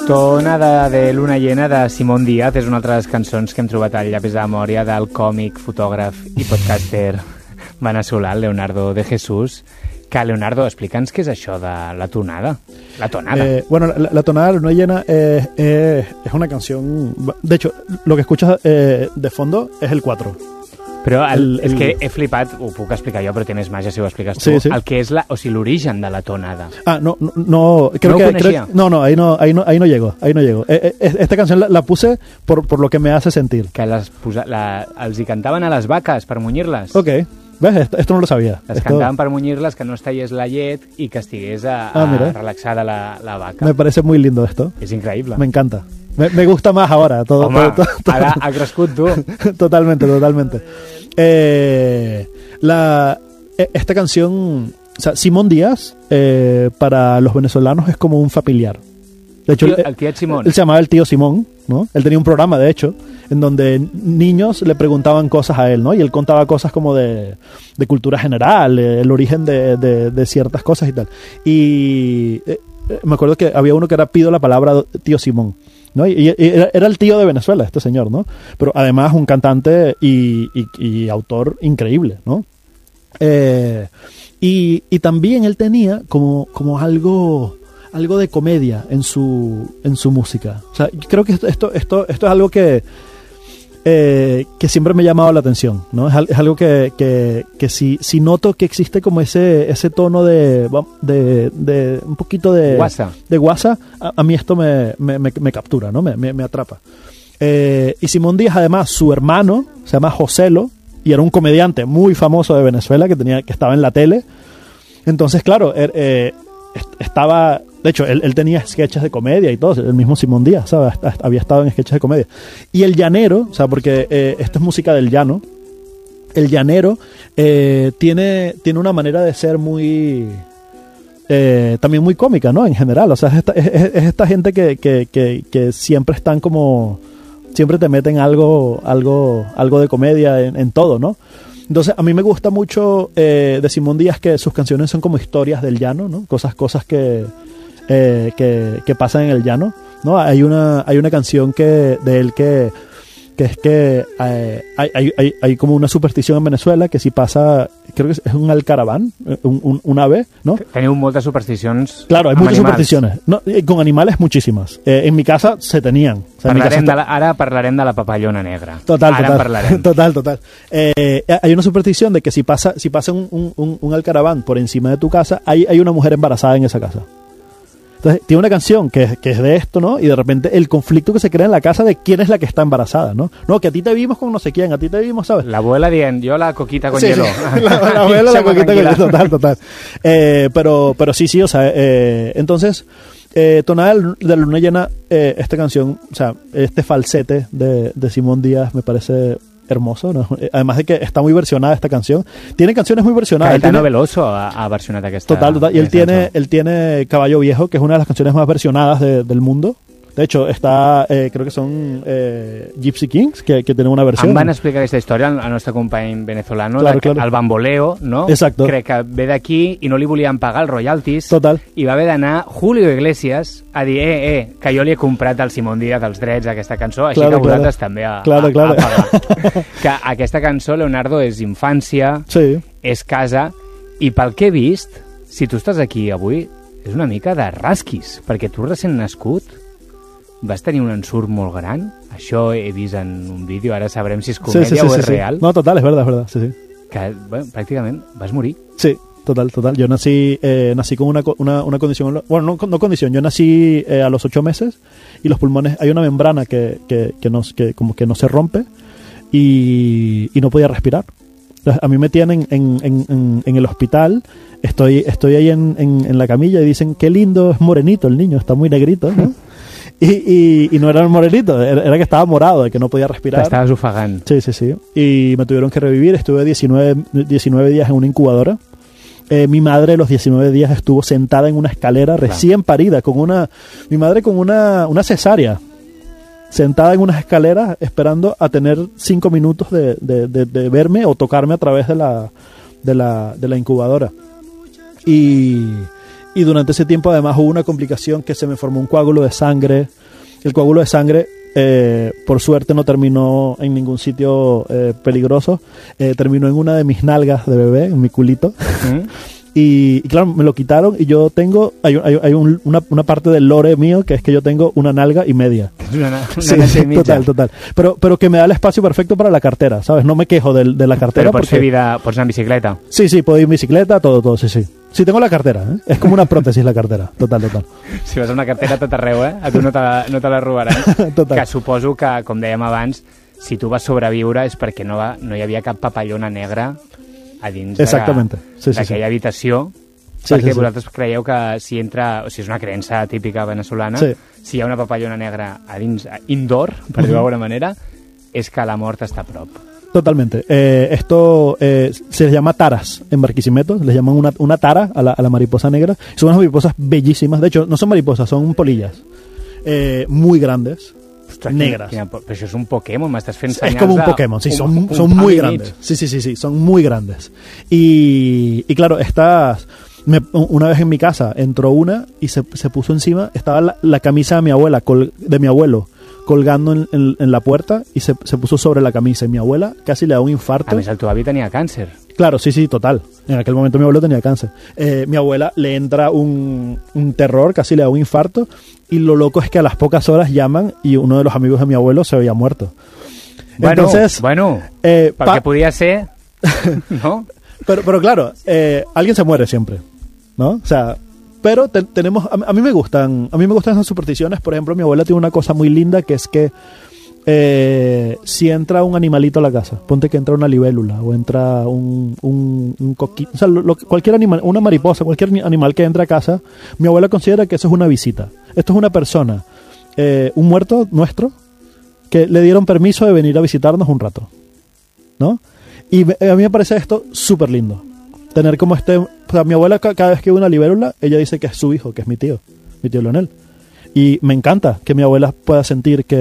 Tonada de Luna Llena de Simón Díaz és una altra de les cançons que hem trobat al llapis de memòria del còmic, fotògraf i podcaster veneçolà Leonardo de Jesús. Que, Leonardo, explica'ns què és això de la tonada. La tonada. Bueno, la tonada de Luna Llena es una canción... De hecho, lo que escuchas de fondo es el 4. Però és que he flipat, ho puc explicar jo, però té més màgia si ho expliques tu, sí. el que és l'origen de la tonada. No, creo que ahí no llego. Esta canción la puse por lo que me hace sentir. Que els hi cantaven a les vaques per munyir-les. Ok, ¿ves? Esto no lo sabía. Les cantaven per munyir-les, que no es tallés la llet i que estigués relaxada la vaca. Me parece muy lindo esto. És increïble. Me encanta. Me gusta más ahora. Todo. Ara ha crescut tu. Totalmente. Esta canción, o sea, Simón Díaz, para los venezolanos es como un familiar. De hecho, el tío Simón. Él se llamaba el tío Simón, ¿no? Él tenía un programa, de hecho, en donde niños le preguntaban cosas a él, ¿no? Y él contaba cosas como de cultura general, el origen de ciertas cosas y tal. Y me acuerdo que había uno que pido la palabra tío Simón, ¿no? Y era el tío de Venezuela, este señor, ¿no? Pero además un cantante y autor increíble, ¿no? Y también él tenía como algo de comedia en su música. O sea, creo que esto es algo que siempre me ha llamado la atención, ¿no? Es algo que si noto que existe como ese tono de un poquito de guasa, a mí esto me captura, ¿no? Me atrapa. Y Simón Díaz, además, su hermano se llama Joselo y era un comediante muy famoso de Venezuela que estaba en la tele. Entonces, claro, estaba... De hecho, él tenía sketches de comedia y todo, el mismo Simón Díaz, ¿sabes? Había estado en sketches de comedia. Y el llanero, o sea, porque esto es música del llano, el llanero tiene una manera de ser muy... también muy cómica, ¿no? En general, o sea, es esta gente que siempre están como... Siempre te meten algo de comedia en todo, ¿no? Entonces, a mí me gusta mucho de Simón Díaz que sus canciones son como historias del llano, ¿no? Cosas que pasan en el llano, ¿no? Hay una canción de él que es que hay como una superstición en Venezuela que si pasa, creo que es un alcaraván, un ave, ¿no? Teniu moltes supersticions. Claro, hay muchas supersticiones. No, con animales muchísimas. En mi casa se tenían. O sea, Ara parlarem de la papallona negra. Total. Hay una superstición de que si pasa un alcaraván por encima de tu casa, hay una mujer embarazada en esa casa. Entonces, tiene una canción que es de esto, ¿no? Y de repente el conflicto que se crea en la casa de quién es la que está embarazada, ¿no? No, que a ti te vimos con no sé quién, a ti te vimos, ¿sabes? La abuela dient, yo la coquita con hielo. Sí. La abuela la coquita con hielo, total. Pero sí, o sea, entonces, Tonada de la Luna Llena, esta canción, o sea, este falsete de Simón Díaz me parece... hermoso, ¿no? Además de que está muy versionada esta canción. Tiene canciones muy versionadas. Caetano Veloso ha versionat aquesta. Total. Y él tiene Caballo Viejo, que es una de las canciones más versionadas del mundo. De hecho, está, creo que son Gypsy Kings, que tienen una versión. Em van explicar aquesta història al nostre company venezolano, claro. El bamboleo, no? Exacto. Crec que ve d'aquí i no li volien pagar els royalties. Total. I va haver d'anar Julio Iglesias a dir, que jo li he comprat al Simón Díaz els drets d'aquesta cançó, així que vosaltres també a pagar. Que aquesta cançó, Leonardo, és infància, sí. És casa, i pel que he vist, si tu estàs aquí avui, és una mica de rasquis, perquè tu recent nascut vas tenir un ensurt molt gran. Això he vist en un vídeo, ara sabrem si és comèdia o és real. No, total, es verdad, sí. Que, bueno, pràcticament vas morir. Sí, total. Yo nací con una condición, bueno, no condición, yo nací a los 8 meses y los pulmones, hay una membrana que como que no se rompe y no podía respirar. Entonces, a mí me tienen en el hospital, estoy ahí en la camilla y dicen, qué lindo, es morenito el niño, está muy negrito, ¿no? Y no era un morenito, era que estaba morado, de que no podía respirar. Te estabas ofegant. Sí. Y me tuvieron que revivir, estuve 19 días en una incubadora. Mi madre los 19 días estuvo sentada en una escalera recién parida, mi madre con una cesárea, sentada en unas escaleras esperando a tener 5 minutos de verme o tocarme a través de la incubadora. Y durante ese tiempo además hubo una complicación que se me formó un coágulo de sangre El coágulo de sangre, por suerte, no terminó en ningún sitio peligroso. Terminó en una de mis nalgas de bebé, en mi culito. Y claro, me lo quitaron y yo tengo... Hay una parte del lore mío que es que yo tengo una nalga y media. Sí, total. Pero que me da el espacio perfecto para la cartera, ¿sabes? No me quejo de la cartera. Pero pots anar en bicicleta? Sí, puedo ir en bicicleta, todo, sí. Sí, tengo la cartera, ¿eh? Es como una prótesis la cartera, total. Si vas a una cartera tot arreu, a tu no te la robaran. Que suposo que, com dèiem abans, si tu vas sobreviure és perquè no hi havia cap papallona negra a dins d'aquella habitació, perquè vosaltres creieu que si entra, o sigui, és una creença típica veneçolana, si hi ha una papallona negra a dins, indoor, per dir-ho d'alguna manera, és que la mort està a prop. Totalmente. Esto se les llama taras en Barquisimeto, les llaman una tara a la mariposa negra. Son unas mariposas bellísimas, de hecho no son mariposas, son polillas muy grandes. Ostras, negras. Pero eso es un Pokémon, me estás fent senyals. Es como un Pokémon, sí, son muy grandes. Sí, son muy grandes. Y claro, una vez en mi casa entró una y se puso encima, estaba la camisa de mi abuela, de mi abuelo, colgando en la puerta y se puso sobre la camisa. Y mi abuela casi le da un infarto. A més, el teu avi tenia càncer. Claro, sí, total. En aquel momento mi abuelo tenía cáncer. Mi abuela le entra un terror, casi le da un infarto. Y lo loco es que a las pocas horas llaman y uno de los amigos de mi abuelo se había muerto. Entonces, perquè podia ser, ¿no? Pero claro, alguien se muere siempre, ¿no? O sea, pero tenemos, a mí me gustan esas supersticiones. Por ejemplo, mi abuela tiene una cosa muy linda que es que si entra un animalito a la casa, ponte que entra una libélula o entra un coquito, o sea, cualquier animal, una mariposa, cualquier animal que entra a casa, mi abuela considera que eso es una visita. Esto es una persona, un muerto nuestro, que le dieron permiso de venir a visitarnos un rato, ¿no? Y a mí me parece esto súper lindo. Tener como o sea, mi abuela cada vez que ve una libélula, ella dice que es su hijo, que es mi tío Leonel. Y me encanta que mi abuela pueda sentir que